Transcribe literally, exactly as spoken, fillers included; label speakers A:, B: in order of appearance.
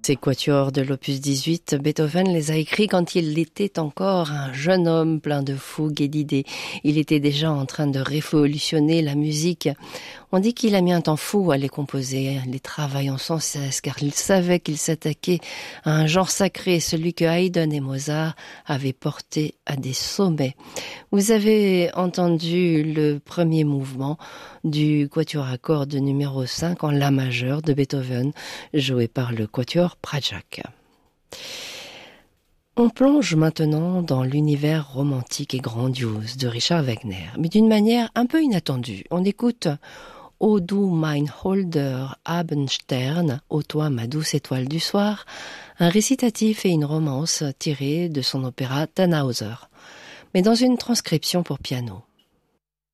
A: Ces quatuors de l'opus dix-huit, Beethoven les a écrits quand il était encore un jeune homme plein de fougue et d'idées. Il était déjà en train de révolutionner la musique. On dit qu'il a mis un temps fou à les composer, les travaillant sans cesse, car il savait qu'il s'attaquait à un genre sacré, celui que Haydn et Mozart avaient porté à des sommets. Vous avez entendu le premier mouvement du quatuor à cordes numéro cinq en La majeur de Beethoven, joué par le quatuor Prajak. On plonge maintenant dans l'univers romantique et grandiose de Richard Wagner, mais d'une manière un peu inattendue. On écoute Ô du mein holder Abendstern, ô toi ma douce étoile du soir, un récitatif et une romance tirés de son opéra Tannhäuser, mais dans une transcription pour piano.